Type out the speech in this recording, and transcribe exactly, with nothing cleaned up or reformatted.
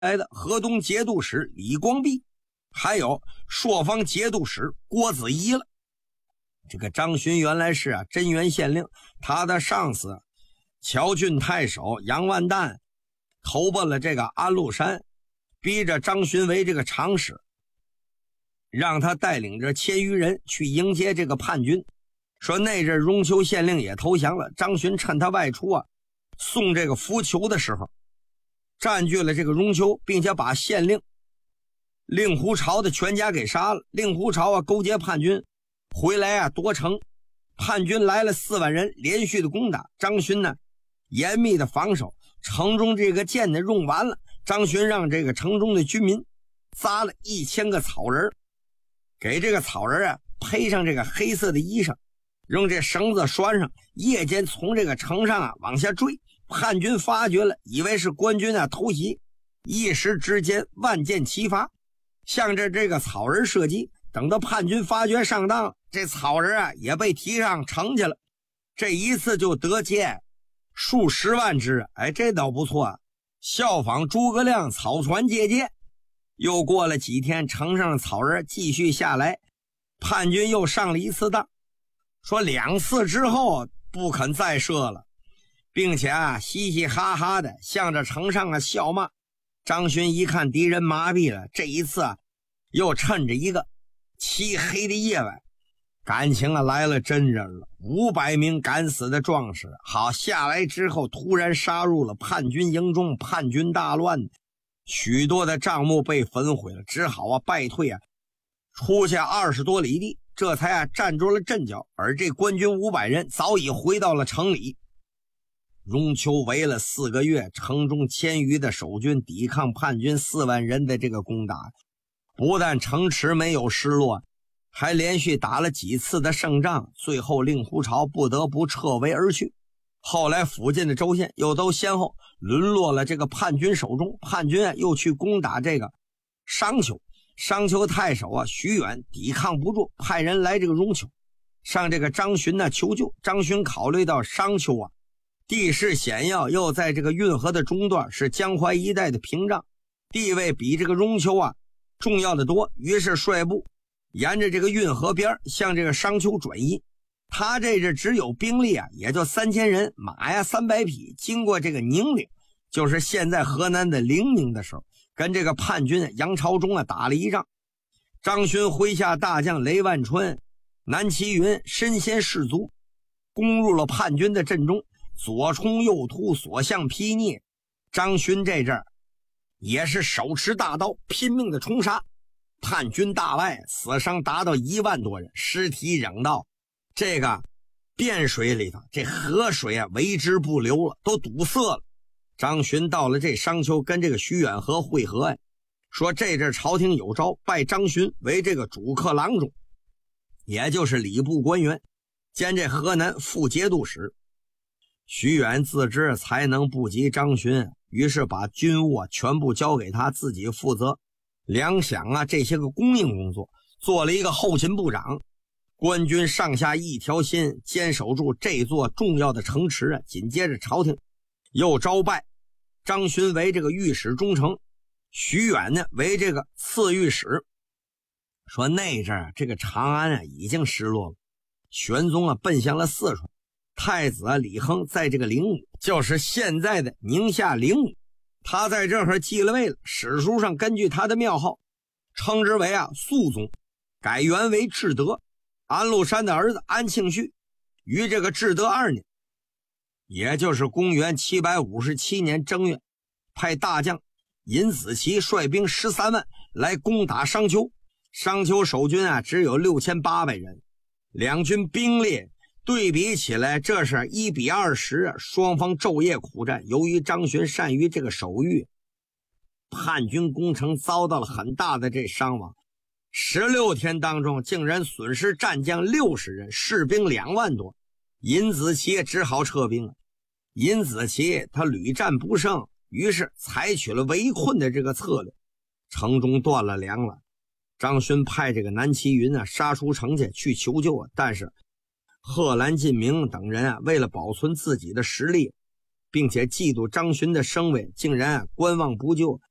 来的河东节度使李光弼，还有朔方节度使郭子仪了。这个张勋原来是啊真源县令，他的上司乔郡太守杨万旦投奔了这个安禄山，逼着张勋为这个长史，让他带领着千余人去迎接这个叛军。说那阵荣丘县令也投降了，张勋趁他外出啊送这个浮囚的时候，占据了这个荣丘，并且把县令令狐潮的全家给杀了。令狐潮啊勾结叛军回来啊夺城，叛军来了四万人，连续的攻打。张勋呢严密的防守，城中这个箭呢用完了，张勋让这个城中的军民扎了一千个草人，给这个草人啊配上这个黑色的衣裳，用这绳子拴上，夜间从这个城上啊往下坠。叛军发觉了，以为是官军啊偷袭，一时之间万箭齐发，向着这个草人射击。等到叛军发觉上当了，这草人啊也被提上城去了。这一次就得箭数十万只，哎，这倒不错啊，效仿诸葛亮草船借箭。又过了几天，城上的草人继续下来，叛军又上了一次当，说两次之后不肯再射了，并且啊嘻嘻哈哈的向着城上啊笑骂。张勋一看敌人麻痹了，这一次啊又趁着一个漆黑的夜晚，感情啊来了真人了，五百名敢死的壮士好下来之后，突然杀入了叛军营中，叛军大乱，许多的帐幕被焚毁了，只好啊败退啊出下二十多里地，这才啊站住了阵脚。而这官军五百人早已回到了城里。荣丘围了四个月，城中千余的守军抵抗叛军四万人的这个攻打，不但城池没有失落，还连续打了几次的胜仗，最后令狐潮不得不撤围而去。后来附近的州县又都先后沦落了这个叛军手中，叛军啊又去攻打这个商丘，商丘太守啊徐远抵抗不住，派人来这个荣丘上这个张勋呢求救。张勋考虑到商丘啊地势险要，又在这个运河的中段，是江淮一带的屏障，地位比这个荣丘啊重要的多，于是率部沿着这个运河边向这个商丘转移。他这是只有兵力啊也就三千人，马呀三百匹，经过这个宁陵，就是现在河南的灵宁的时候，跟这个叛军杨朝忠啊打了一仗。张勋麾下大将雷万春、南齐云身先士卒，攻入了叛军的阵中，左冲右突，所向披靡。张勋这阵儿也是手持大刀拼命的冲杀，叛军大败，死伤达到一万多人，尸体扔到这个汴水里头，这河水啊为之不流了，都堵塞了。张勋到了这商丘，跟这个徐远河会合呀，说这阵朝廷有诏，拜张勋为这个主客郎中，也就是礼部官员兼这河南副节度使。徐远自知才能不及张勋，于是把军务啊全部交给他自己负责，粮饷啊这些个供应工作，做了一个后勤部长。官军上下一条心，坚守住这座重要的城池啊。紧接着朝廷又招拜张勋为这个御史中丞，徐远呢为这个次御史。说那阵儿这个长安啊已经失落了，玄宗啊奔向了四川，太子啊李亨在这个灵武，就是现在的宁夏灵武，他在这儿继了位了。史书上根据他的庙号称之为啊肃宗，改元为至德。安禄山的儿子安庆绪于这个至德二年，也就是公元七百五十七年正月，派大将尹子奇率兵十三万来攻打商丘。商丘守军啊只有六千八百人，两军兵力对比起来，这是一比二十，双方昼夜苦战。由于张勋善于这个守御，叛军攻城遭到了很大的这伤亡，十六天当中竟然损失战将六十人，士兵两万多。尹子奇只好撤兵了。尹子奇他屡战不胜，于是采取了围困的这个策略，城中断了粮了。张勋派这个南齐云啊杀出城去去求救啊，但是贺兰进明等人啊为了保存自己的实力，并且嫉妒张勋的声威，竟然啊观望不救，